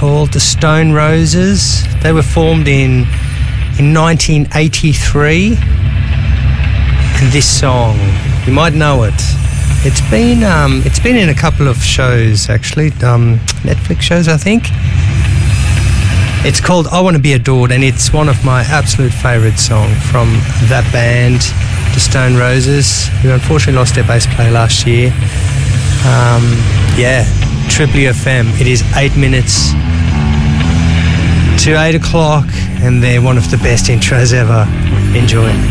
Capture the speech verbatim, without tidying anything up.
called The Stone Roses. They were formed in in nineteen eighty-three. And this song, you might know it. It's been um, it's been in a couple of shows actually, um, Netflix shows I think. It's called I Want to Be Adored, and it's one of my absolute favourite songs from that band, The Stone Roses, who unfortunately lost their bass player last year. Um, yeah, Triple F M. It is eight minutes to eight o'clock, and they're one of the best intros ever. Enjoy.